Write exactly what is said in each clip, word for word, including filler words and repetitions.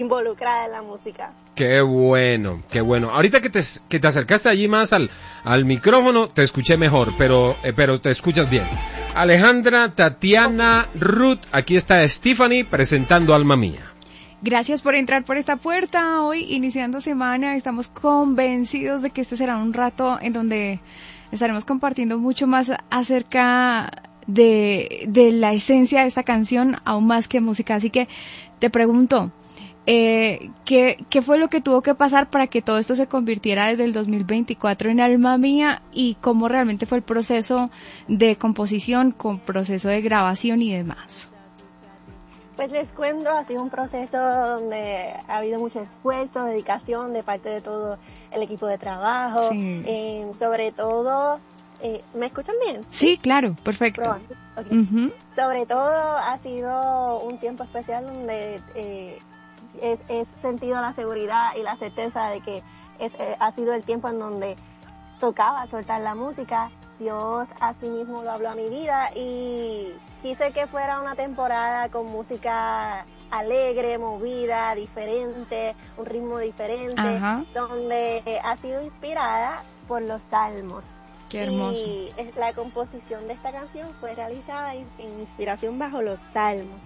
involucrada en la música. Qué bueno, qué bueno. Ahorita que te, que te acercaste allí más al, al micrófono, te escuché mejor, pero, eh, pero te escuchas bien. Alejandra, Tatiana, Ruth, aquí está Stephanie presentando Alma Mía. Gracias por entrar por esta puerta. Hoy, iniciando semana, estamos convencidos de que este será un rato en donde estaremos compartiendo mucho más acerca de, de la esencia de esta canción, aún más que música. Así que te pregunto, Eh, ¿qué, ¿qué fue lo que tuvo que pasar para que todo esto se convirtiera desde el dos mil veinticuatro en Alma Mía, y cómo realmente fue el proceso de composición, con proceso de grabación y demás? Pues les cuento, ha sido un proceso donde ha habido mucho esfuerzo, dedicación de parte de todo el equipo de trabajo, sí. eh, sobre todo, eh, ¿me escuchan bien? Sí, claro, perfecto. Okay. Uh-huh. Sobre todo ha sido un tiempo especial donde eh, He, he sentido la seguridad y la certeza de que es, eh, ha sido el tiempo en donde tocaba soltar la música. Dios así mismo lo habló a mi vida y quise que fuera una temporada con música alegre, movida, diferente, un ritmo diferente, Ajá. donde ha sido inspirada por los salmos. Qué hermoso. Y la composición de esta canción fue realizada en inspiración bajo los salmos.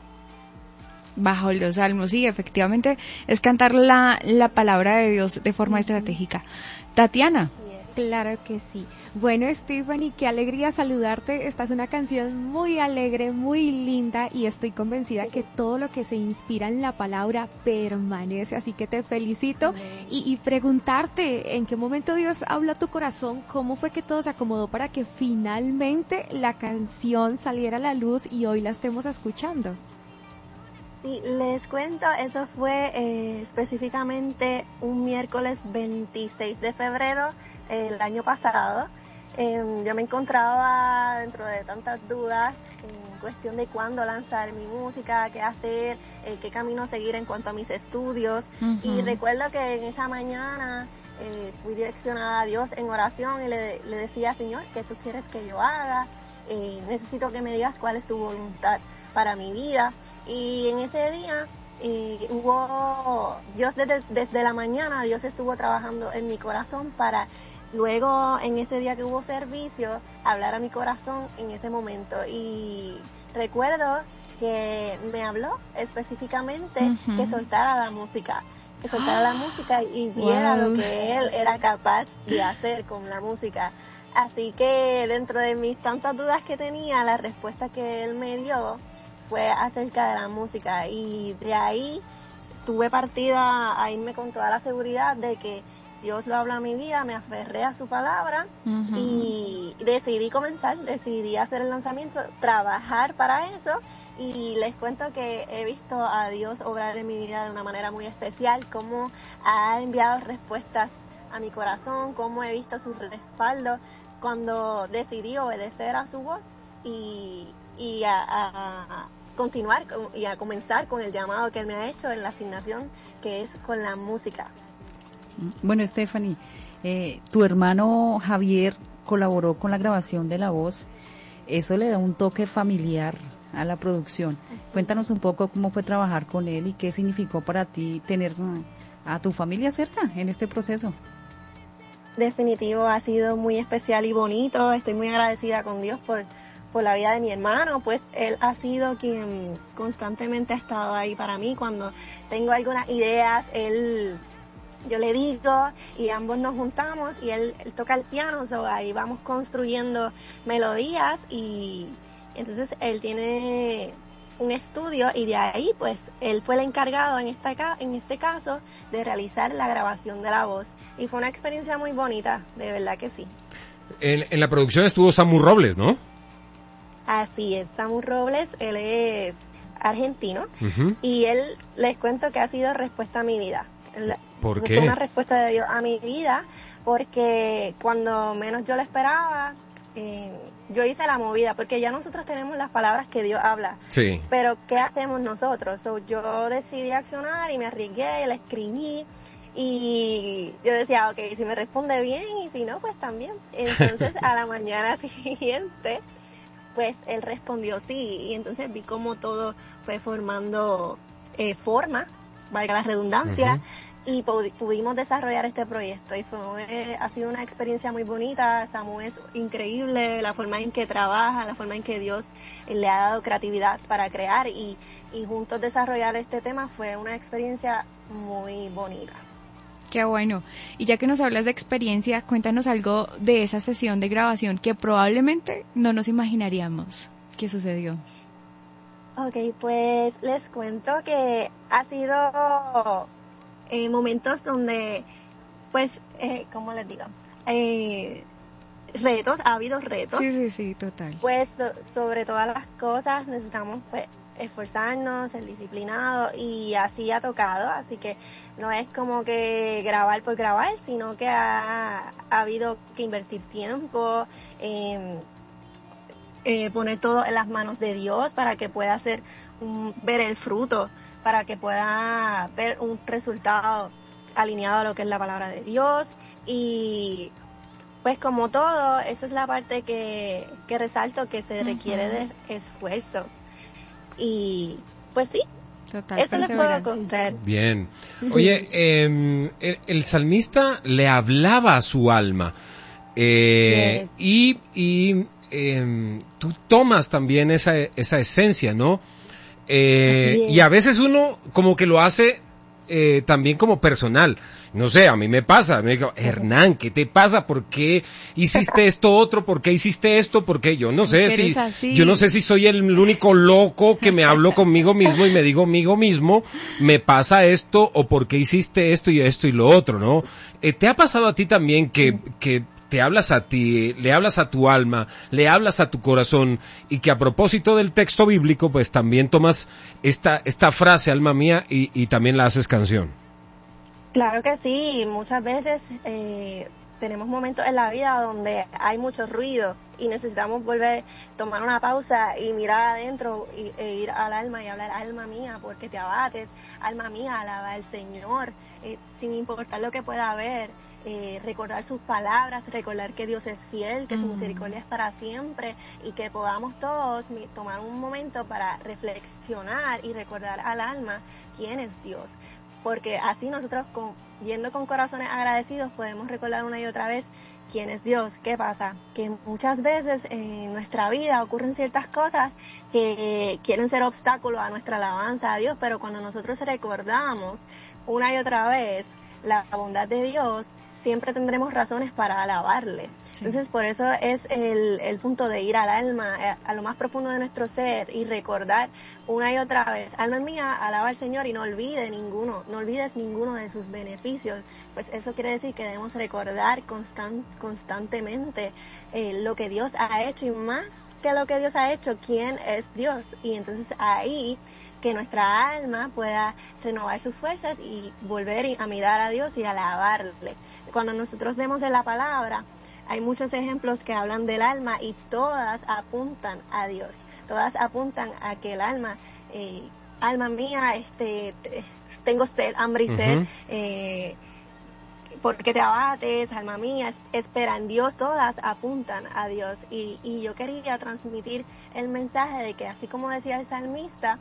Bajo los salmos, sí, efectivamente, es cantar la, la palabra de Dios de forma estratégica. Tatiana. Claro que sí. Bueno, Stephanie, qué alegría saludarte. Esta es una canción muy alegre, muy linda, y estoy convencida que todo lo que se inspira en la palabra permanece, así que te felicito. Y, y preguntarte, ¿en qué momento Dios habla a tu corazón? ¿Cómo fue que todo se acomodó para que finalmente la canción saliera a la luz y hoy la estemos escuchando? Sí, les cuento, eso fue eh, específicamente un miércoles veintiséis de febrero eh, el año pasado. Eh, yo me encontraba dentro de tantas dudas en cuestión de cuándo lanzar mi música, qué hacer, eh, qué camino seguir en cuanto a mis estudios. Uh-huh. Y recuerdo que en esa mañana eh, fui direccionada a Dios en oración y le, le decía, Señor, ¿qué tú quieres que yo haga? Eh, necesito que me digas cuál es tu voluntad para mi vida. Y en ese día eh, hubo, Dios desde, desde la mañana, Dios estuvo trabajando en mi corazón para luego, en ese día que hubo servicio, hablar a mi corazón en ese momento. Y recuerdo que me habló específicamente uh-huh. que soltara la música, que soltara la música y viera wow. lo que Él era capaz de hacer con la música. Así que dentro de mis tantas dudas que tenía, la respuesta que Él me dio fue acerca de la música, y de ahí estuve partida a irme con toda la seguridad de que Dios lo habla a mi vida, me aferré a su palabra uh-huh. y decidí comenzar, decidí hacer el lanzamiento, trabajar para eso, y les cuento que he visto a Dios obrar en mi vida de una manera muy especial, cómo ha enviado respuestas a mi corazón, cómo he visto su respaldo cuando decidí obedecer a su voz y y a, a continuar con, y a comenzar con el llamado que Él me ha hecho en la asignación, que es con la música. Bueno, Stephanie, eh, tu hermano Javier colaboró con la grabación de la voz. Eso le da un toque familiar a la producción. Cuéntanos un poco cómo fue trabajar con él y qué significó para ti tener a tu familia cerca en este proceso. Definitivo, ha sido muy especial y bonito. Estoy muy agradecida con Dios por por la vida de mi hermano, pues él ha sido quien constantemente ha estado ahí para mí. Cuando tengo algunas ideas, él, yo le digo y ambos nos juntamos y él, él toca el piano, so ahí vamos construyendo melodías, y entonces él tiene un estudio y de ahí pues él fue el encargado en, esta, en este caso de realizar la grabación de la voz, y fue una experiencia muy bonita, de verdad que sí. En, en la producción estuvo Samu Robles, ¿no? Así es, Samu Robles, él es argentino uh-huh. y él, les cuento que ha sido respuesta a mi vida. ¿Por qué? Fue una respuesta de Dios a mi vida, porque cuando menos yo lo esperaba, eh, yo hice la movida, porque ya nosotros tenemos las palabras que Dios habla. Sí. Pero ¿qué hacemos nosotros? So, yo decidí accionar y me arriesgué, le escribí. Y yo decía, ok, si me responde bien y si no, pues también. Entonces a la mañana siguiente, pues él respondió sí, y entonces vi cómo todo fue formando eh, forma valga la redundancia, Uh-huh. y pu- pudimos desarrollar este proyecto. Y fue, eh, ha sido una experiencia muy bonita. Samu es increíble, la forma en que trabaja, la forma en que Dios eh, le ha dado creatividad para crear, y, y juntos desarrollar este tema fue una experiencia muy bonita. Qué bueno. Y ya que nos hablas de experiencia, cuéntanos algo de esa sesión de grabación que probablemente no nos imaginaríamos que sucedió. Ok, pues les cuento que ha sido eh, momentos donde, pues, eh, ¿cómo les digo? Eh, retos, ha habido retos. Sí, sí, sí, total. Pues so- sobre todas las cosas necesitamos, pues, esforzarnos, ser disciplinados, y así ha tocado. Así que no es como que grabar por grabar, sino que ha, ha habido que invertir tiempo, eh, eh, poner todo en las manos de Dios para que pueda hacer un, ver el fruto, para que pueda ver un resultado alineado a lo que es la palabra de Dios. Y pues como todo, esa es la parte que, que resalto, que se requiere de esfuerzo. Y pues sí, Total, eso les puedo perseverancia. contar. Bien. Oye, eh, el, el salmista le hablaba a su alma. Eh, Yes. Y, y eh, tú tomas también esa, esa esencia, ¿no? Eh, Así es. y a veces uno como que lo hace eh, también como personal. No sé, a mí me pasa, me digo, Hernán, ¿qué te pasa? ¿Por qué hiciste esto otro? ¿Por qué hiciste esto? ¿Por qué? Yo no sé Porque si, eres así. yo no sé si soy el, el único loco que me hablo conmigo mismo y me digo conmigo mismo, me pasa esto, o por qué hiciste esto y esto y lo otro, ¿no? Eh, ¿Te ha pasado a ti también que, que te hablas a ti, le hablas a tu alma, le hablas a tu corazón, y que a propósito del texto bíblico, pues también tomas esta, esta frase, alma mía, y, y también la haces canción? Claro que sí, muchas veces eh, tenemos momentos en la vida donde hay mucho ruido y necesitamos volver, tomar una pausa y mirar adentro, y, e ir al alma y hablar: alma mía, ¿por qué te abates? Alma mía, alaba al Señor, eh, sin importar lo que pueda haber. Eh, recordar sus palabras, recordar que Dios es fiel, que su misericordia es para siempre, y que podamos todos mi, tomar un momento para reflexionar y recordar al alma quién es Dios. Porque así nosotros, con, yendo con corazones agradecidos, podemos recordar una y otra vez quién es Dios. ¿Qué pasa? Que muchas veces en nuestra vida ocurren ciertas cosas que quieren ser obstáculos a nuestra alabanza a Dios, pero cuando nosotros recordamos una y otra vez la bondad de Dios, siempre tendremos razones para alabarle. Sí. Entonces, por eso es el, el punto de ir al alma, a lo más profundo de nuestro ser, y recordar una y otra vez: alma mía, alaba al Señor, y no olvide ninguno, no olvides ninguno de sus beneficios. Pues eso quiere decir que debemos recordar constant, constantemente eh, lo que Dios ha hecho, y más que lo que Dios ha hecho, quién es Dios. Y entonces ahí, que nuestra alma pueda renovar sus fuerzas y volver a mirar a Dios y alabarle. Cuando nosotros vemos en la palabra, hay muchos ejemplos que hablan del alma, y todas apuntan a Dios. Todas apuntan a que el alma, eh, alma mía, este, tengo sed, hambre y sed, uh-huh. eh, porque te abates, alma mía, espera en Dios. Todas apuntan a Dios. Y, y yo quería transmitir el mensaje de que, así como decía el salmista,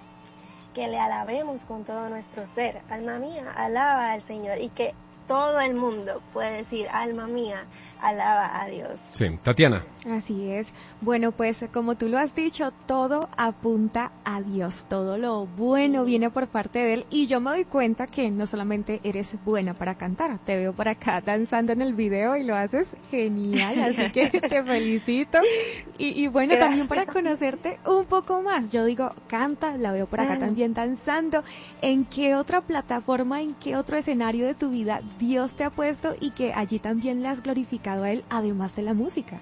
que le alabemos con todo nuestro ser. Alma mía, alaba al Señor, y que todo el mundo puede decir: alma mía, alaba a Dios. Sí, Tatiana. Así es. Bueno, pues como tú lo has dicho, todo apunta a Dios. Todo lo bueno viene por parte de Él. Y yo me doy cuenta que no solamente eres buena para cantar, te veo por acá danzando en el video y lo haces genial. Así que te felicito. Y, y bueno, Gracias. También para conocerte un poco más. Yo digo, canta, la veo por acá también danzando. ¿En qué otra plataforma, en qué otro escenario de tu vida Dios te ha puesto y que allí también le has glorificado a Él, además de la música?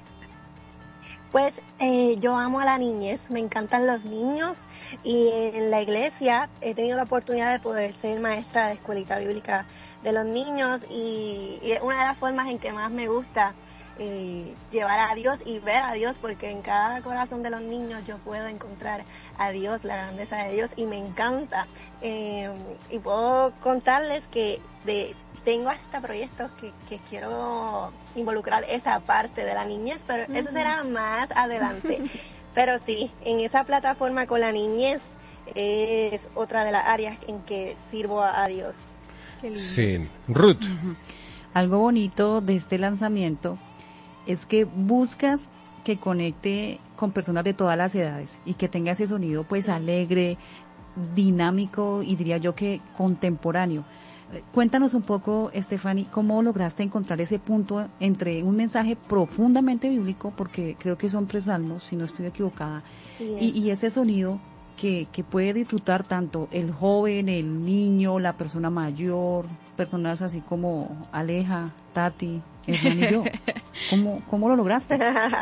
Pues eh, yo amo a la niñez, me encantan los niños, y en la iglesia he tenido la oportunidad de poder ser maestra de escuelita bíblica de los niños, y, y es una de las formas en que más me gusta eh, llevar a Dios y ver a Dios, porque en cada corazón de los niños yo puedo encontrar a Dios, la grandeza de Dios, y me encanta. Eh, y puedo contarles que de tengo hasta proyectos que, que quiero involucrar esa parte de la niñez, pero uh-huh. eso será más adelante. Pero sí, en esa plataforma con la niñez es otra de las áreas en que sirvo a, a Dios. Sí, Ruth. Uh-huh. Algo bonito de este lanzamiento es que buscas que conecte con personas de todas las edades y que tenga ese sonido pues alegre, dinámico y diría yo que contemporáneo. Cuéntanos un poco, Stephanie, cómo lograste encontrar ese punto entre un mensaje profundamente bíblico, porque creo que son tres salmos, si no estoy equivocada, sí, y, y ese sonido que, que puede disfrutar tanto el joven, el niño, la persona mayor, personas así como Aleja, Tati, Hernán y yo. ¿Cómo, cómo lo lograste?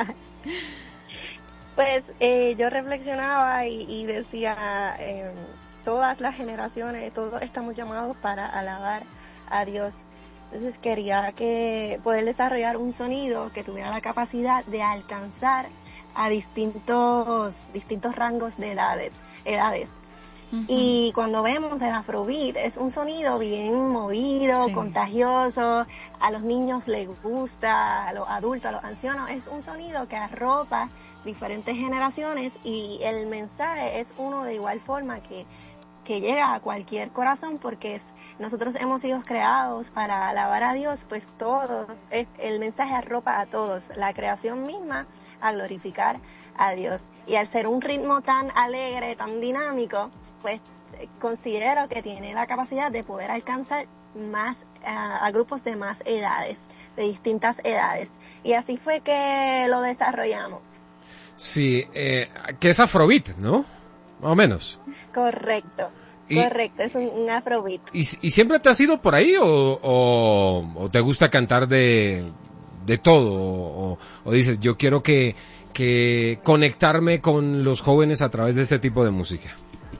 Pues eh, yo reflexionaba y, y decía... Eh, todas las generaciones, todos estamos llamados para alabar a Dios. Entonces quería que poder desarrollar un sonido que tuviera la capacidad de alcanzar a distintos distintos rangos de edades. edades. Uh-huh. Y cuando vemos el Afrobeat, es un sonido bien movido, sí, contagioso, a los niños les gusta, a los adultos, a los ancianos, es un sonido que arropa diferentes generaciones y el mensaje es uno de igual forma que que llega a cualquier corazón, porque es, nosotros hemos sido creados para alabar a Dios, pues todo, es, el mensaje arropa a todos, la creación misma a glorificar a Dios. Y al ser un ritmo tan alegre, tan dinámico, pues considero que tiene la capacidad de poder alcanzar más a, a grupos de más edades, de distintas edades. Y así fue que lo desarrollamos. Sí, eh, que es Afrobeat, ¿no? Más o menos. Correcto, y, correcto, es un, un Afrobeat. ¿Y, ¿Y siempre te has ido por ahí o, o, o te gusta cantar de, de todo? O, o dices, yo quiero que, que conectarme con los jóvenes a través de este tipo de música?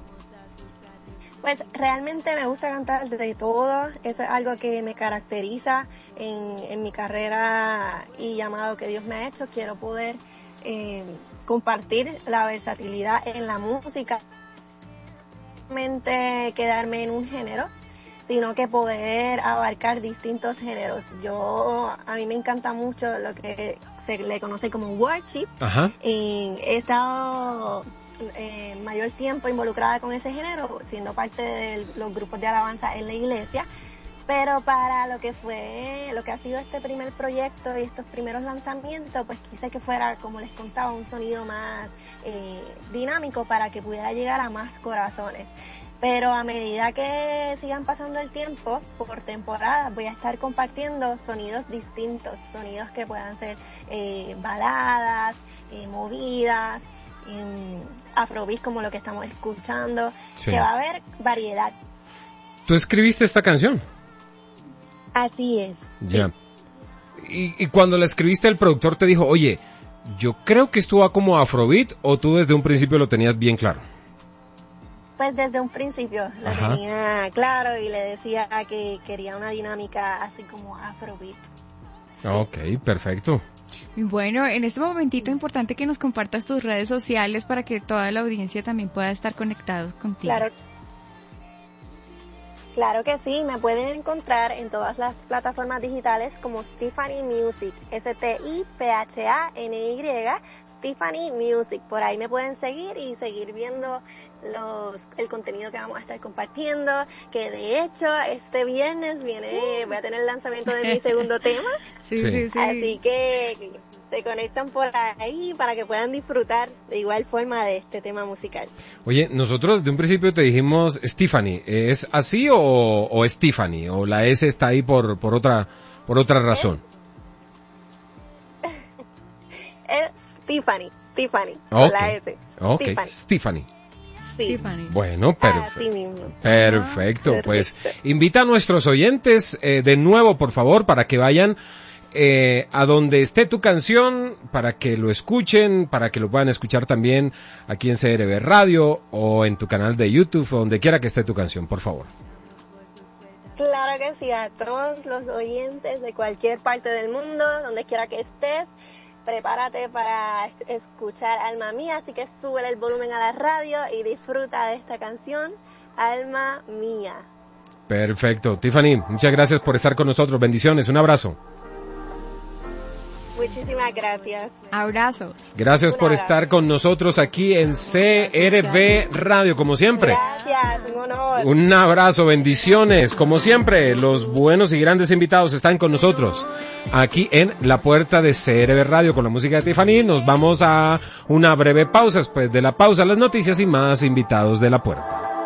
Pues realmente me gusta cantar de todo, eso es algo que me caracteriza en, en mi carrera y llamado que Dios me ha hecho. Quiero poder eh, compartir la versatilidad en la música, no solamente quedarme en un género, sino que poder abarcar distintos géneros. Yo, a mí me encanta mucho lo que se le conoce como worship. Ajá. Y he estado eh, mayor tiempo involucrada con ese género, siendo parte de los grupos de alabanza en la iglesia. Pero para lo que fue, lo que ha sido este primer proyecto y estos primeros lanzamientos, pues quise que fuera, como les contaba, un sonido más eh, dinámico para que pudiera llegar a más corazones. Pero a medida que sigan pasando el tiempo, por temporada, voy a estar compartiendo sonidos distintos, sonidos que puedan ser eh, baladas, eh, movidas, eh, afrobeat como lo que estamos escuchando, sí, que va a haber variedad. ¿Tú escribiste esta canción? Así es. Ya. Sí. Y, y cuando la escribiste, el productor te dijo, oye, yo creo que esto va como Afrobeat, o tú desde un principio lo tenías bien claro. Pues desde un principio lo Ajá. tenía claro y le decía que quería una dinámica así como Afrobeat. Sí. Ok, perfecto. Bueno, en este momentito es importante que nos compartas tus redes sociales para que toda la audiencia también pueda estar conectados contigo. Claro. Claro que sí, me pueden encontrar en todas las plataformas digitales como Stephanie Music, S T I P H A N Y, Stephanie Music. Por ahí me pueden seguir y seguir viendo los el contenido que vamos a estar compartiendo, que de hecho este viernes viene, voy a tener el lanzamiento de mi segundo tema. Sí, sí, sí. Así que se conectan por ahí para que puedan disfrutar de igual forma de este tema musical. Oye, nosotros de un principio te dijimos Stephanie, ¿es así o, o Stephanie? ¿O la S está ahí por, por otra por otra razón? Es Stephanie, Stephanie, okay. con la S. Ok, Stephanie. Stephanie. Sí. Bueno, perfecto. Así mismo. Perfecto, ah, pues invita a nuestros oyentes eh, de nuevo, por favor, para que vayan eh, a donde esté tu canción, para que lo escuchen, para que lo puedan escuchar también aquí en C R B Radio o en tu canal de YouTube o donde quiera que esté tu canción, por favor. Claro que sí, a todos los oyentes de cualquier parte del mundo, donde quiera que estés, prepárate para escuchar Alma Mía, así que sube el volumen a la radio y disfruta de esta canción, Alma Mía. Perfecto. Tiffany, muchas gracias por estar con nosotros. Bendiciones, un abrazo. Muchísimas gracias. Abrazos. Gracias Un por abrazo. estar con nosotros aquí en C R B Radio, como siempre. Gracias, un honor. Un abrazo, bendiciones. Como siempre, los buenos y grandes invitados están con nosotros aquí en la puerta de C R B Radio con la música de Tiffany. Nos vamos a una breve pausa. Después de la pausa, las noticias y más invitados de la puerta.